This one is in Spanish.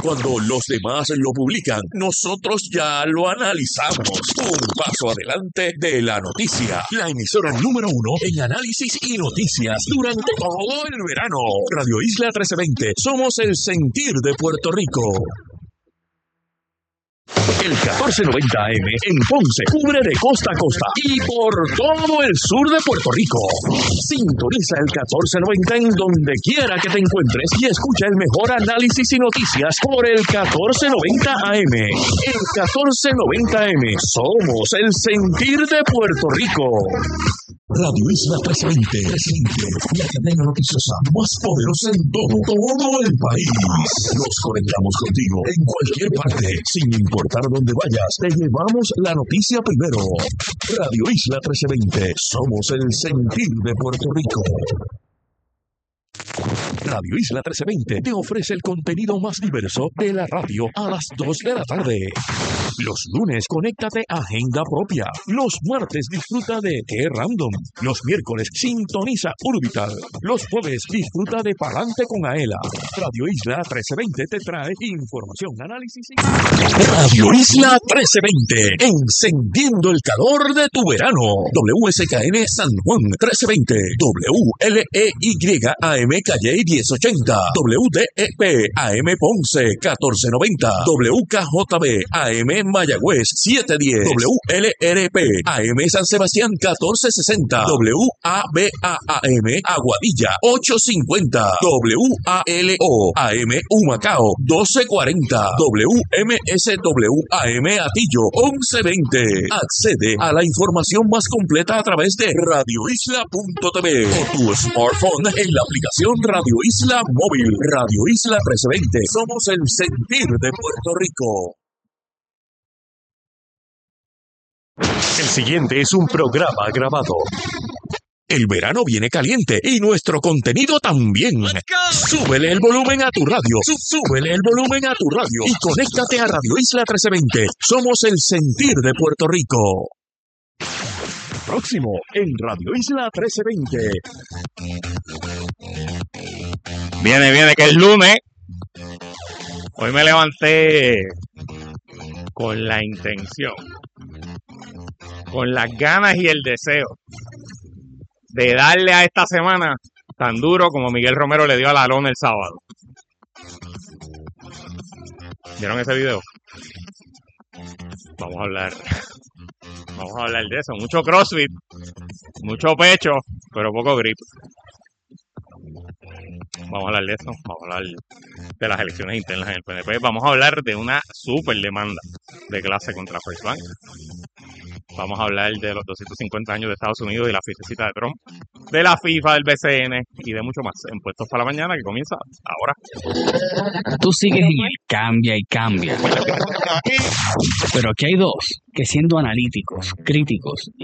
Cuando los demás lo publican, nosotros ya lo analizamos. Un paso adelante de la noticia. La emisora número 1 en análisis y noticias durante todo el verano. Radio Isla 1320. Somos el sentir de Puerto Rico. El 1490 AM en Ponce cubre de costa a costa y por todo el sur de Puerto Rico. Sintoniza el 1490 en donde quiera que te encuentres y escucha el mejor análisis y noticias por el 1490 AM. El 1490 AM. Somos el sentir de Puerto Rico. Radio Isla 1320 presente, la cadena noticiosa más poderosa en todo el país. Nos conectamos contigo en cualquier parte, sin importar dónde vayas. Te llevamos la noticia primero. Radio Isla 1320, somos el sentir de Puerto Rico. Radio Isla 1320 te ofrece el contenido más diverso de la radio a las 2 de la tarde. Los lunes, conéctate a Agenda Propia. Los martes, disfruta de Qué Random. Los miércoles, sintoniza Orbital. Los jueves, disfruta de Palante con Aela. Radio Isla 1320 te trae información, análisis y... Radio Isla 1320, encendiendo el calor de tu verano. WSKN San Juan 1320. WLEYAM Calle 1080, WDEP AM Ponce 1490, WKJB AM Mayagüez 710, WLRP AM San Sebastián 1460, WABAM Aguadilla 850, WALO AM Humacao 1240, WMSW AM Atillo 1120. Accede a la información más completa a través de radioisla.tv o tu smartphone en la aplicación Radio Isla Móvil. Radio Isla 1320. Somos el sentir de Puerto Rico. El siguiente es un programa grabado. El verano viene caliente y nuestro contenido también. Súbele el volumen a tu radio. Súbele el volumen a tu radio y conéctate a Radio Isla 1320. Somos el sentir de Puerto Rico. Próximo en Radio Isla 1320. Viene que es lunes. Hoy me levanté con la intención, con las ganas y el deseo de darle a esta semana tan duro como Miguel Romero le dio a la lona el sábado. ¿Vieron ese video? Vamos a hablar de eso. Mucho CrossFit, mucho pecho, pero poco grip. Vamos a hablar de eso. Vamos a hablar de las elecciones internas en el PNP. Vamos a hablar de una super demanda de clase contra First Bank. Vamos a hablar de los 250 años de Estados Unidos y la fiestecita de Trump, de la FIFA, del BCN y de mucho más en Puestos para la Mañana, que comienza ahora. Tú sigues en el cambia y cambia. Pero aquí hay dos que, siendo analíticos, críticos